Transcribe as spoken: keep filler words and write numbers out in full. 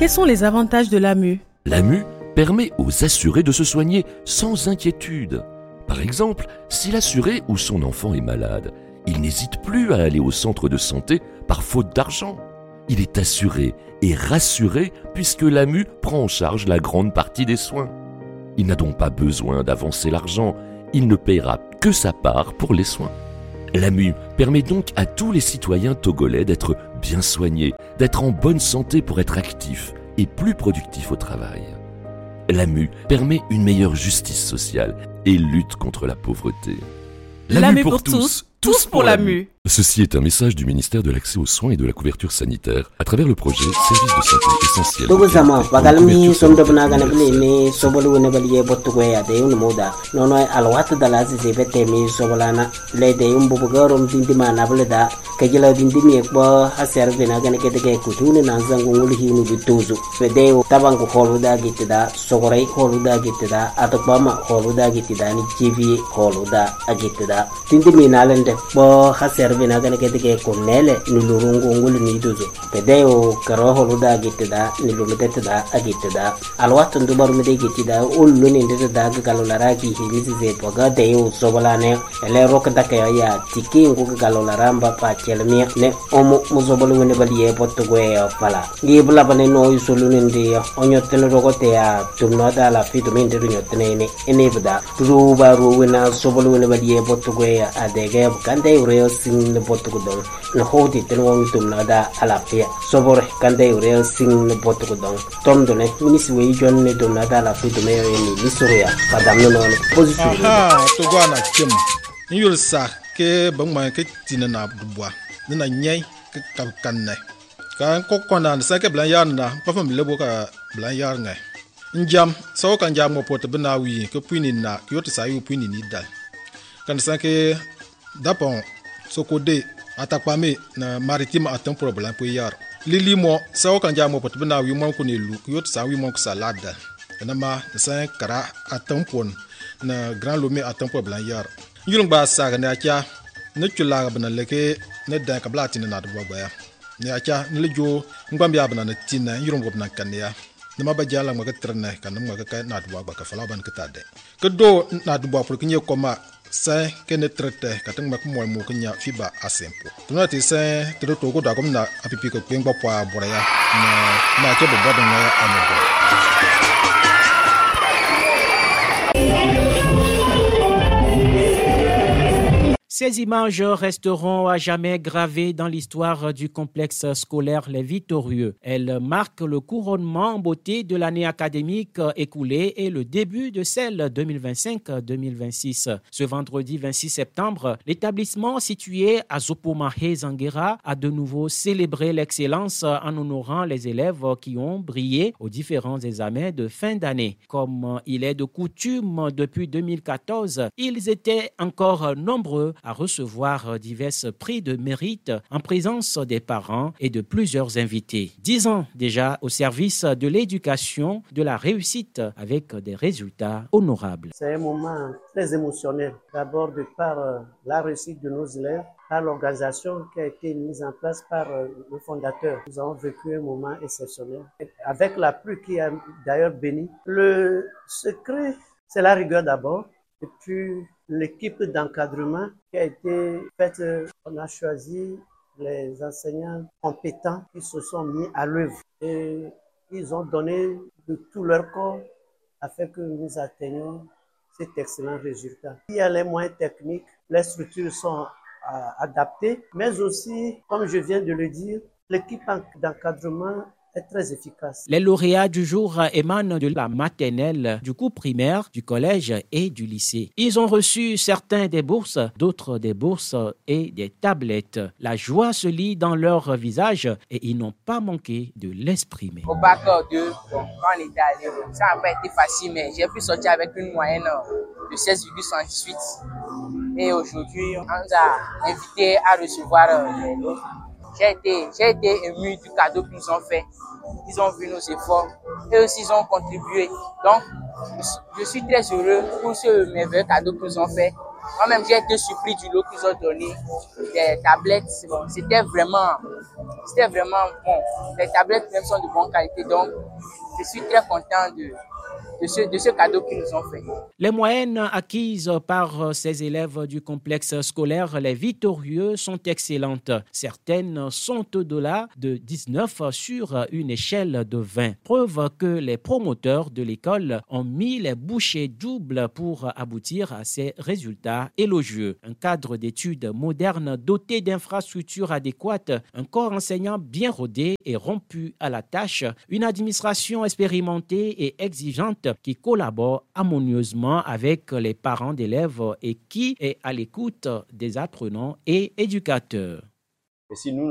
Quels sont les avantages de l'A M U ? L'A M U permet aux assurés de se soigner sans inquiétude. Par exemple, si l'assuré ou son enfant est malade, il n'hésite plus à aller au centre de santé par faute d'argent. Il est assuré et rassuré puisque l'A M U prend en charge la grande partie des soins. Il n'a donc pas besoin d'avancer l'argent, il ne paiera que sa part pour les soins. L'A M U permet donc à tous les citoyens togolais d'être bien soignés, d'être en bonne santé pour être actifs et plus productifs au travail. L'A M U permet une meilleure justice sociale et lutte contre la pauvreté. L'A M U pour tous, tous pour l'A M U. Ceci est un message du ministère de l'Accès aux soins et de la couverture sanitaire à travers le projet Service de santé essentiel. Tugu sama bagalmi somdo bna gana bli mi sobolu ne bali bottu go ya de un moda nono alwat dala si bete mi sobolana le de un bubu garom dindi mana bleda kajila dindi mi bo haser bina gana kete ke kutune na zangu ngul hinu bituzu fede tabangu holuda gitida sogorai holuda gitida atokba ma holuda gitida ni tv holuda agitida dindi mi nalende bo haser bina gana kete ke konele ni lurungu ngul ni duzu fede o karo holuda gitida ni lumedetida agitida alwat ndubar mede gitida ullu ni ndida galolara ki hilizi ze boga de o sobolane ele rokda ke ya tiki ngu galolara mba pa chelmi ne omo muzobolu wene baliye potgo e pala ngi bula bane no isoluni ndi onyotene rogote ya tumno da la fitu minde nyotene ne ene bda ruba ruwena sobolu wene baliye potgo e adege kande ureo sin ne potgo don no hodi ten won tumno da ala pia sobor kande ureo sin ne potgo don tomdo ne minisi we jon ne tumno da la fitu me ni lisoria padam no no position aha to gwana kim yul sa ke bangma ke tinana bwa nina nyai ke kanne kan ko kona sa ke blan yarna pa fam lebo ka blan yarnga njam so kan jam mo pot bna wi ke puini na yot sa yu puini ni dal kan sa ke dapon so ko de atakpa me na maritime atan problème pour yar lili mo so kan jam mo pot bna wi mo ko ne lu yot sa wi mo ko salade na ma sa kara atan pon na grand lomé atan problème yar yulung ba sa ga na kya ne chula bna leke ne da ka blati na do baya ne acha ne lejo ngam ya bna na tina yurum bna kanya ne ma ba jala ma ka trene kan ma ka na do ba ka fala ban ka tade ke do na do ba pour kinye koma sa ke ne trete ka tang ma ko mo mo kanya fiba asempo to na ti sa to to ko da ko na apipi ko ngba pa boraya na na ke bo bodo na amodo. Ces images resteront à jamais gravées dans l'histoire du complexe scolaire Les Victorieux. Elles marquent le couronnement en beauté de l'année académique écoulée et le début de celle deux mille vingt-cinq deux mille vingt-six. Ce vendredi vingt-six septembre, l'établissement situé à Zopomahé Zanguera a de nouveau célébré l'excellence en honorant les élèves qui ont brillé aux différents examens de fin d'année. Comme il est de coutume depuis deux mille quatorze, ils étaient encore nombreux à recevoir divers prix de mérite en présence des parents et de plusieurs invités. Dix ans déjà au service de l'éducation, de la réussite avec des résultats honorables. C'est un moment très émotionnel, d'abord de par euh, la réussite de nos élèves, par l'organisation qui a été mise en place par euh, le fondateur. Nous avons vécu un moment exceptionnel, avec la pluie qui a d'ailleurs béni. Le secret, c'est la rigueur d'abord, et puis l'équipe d'encadrement qui a été faite. On a choisi les enseignants compétents qui se sont mis à l'œuvre et ils ont donné de tout leur corps afin que nous atteignions cet excellent résultat. Il y a les moyens techniques, les structures sont euh, adaptées, mais aussi, comme je viens de le dire, l'équipe d'encadrement est très efficace. Les lauréats du jour émanent de la maternelle, du cours primaire, du collège et du lycée. Ils ont reçu certains des bourses, d'autres des bourses et des tablettes. La joie se lit dans leur visage et ils n'ont pas manqué de l'exprimer. Au bac deux, bon, quand on était allé, ça n'a pas été facile, mais j'ai pu sortir avec une moyenne de seize virgule soixante-dix-huit. Et aujourd'hui, on nous a invités à recevoir les nôtres. J'ai été, j'ai été ému du cadeau qu'ils nous ont fait. Ils ont vu nos efforts et aussi ils ont contribué. Donc, je suis très heureux pour ce merveilleux cadeau qu'ils nous ont fait Moi-même, j'ai été surpris du lot qu'ils ont donné. Des tablettes, bon, c'était vraiment, c'était vraiment bon. Les tablettes même sont de bonne qualité, donc je suis très content de, de, ce, de ce cadeau qu'ils nous ont fait. Les moyennes acquises par ces élèves du complexe scolaire Les Victorieux sont excellentes. Certaines sont au-delà de dix-neuf sur une échelle de vingt. Preuve que les promoteurs de l'école ont mis les bouchées doubles pour aboutir à ces résultats élogieux. Un cadre d'études moderne doté d'infrastructures adéquates, un corps enseignant bien rodé et rompu à la tâche, une administration expérimentée et exigeante qui collabore harmonieusement avec les parents d'élèves et qui est à l'écoute des apprenants et éducateurs. Et si nous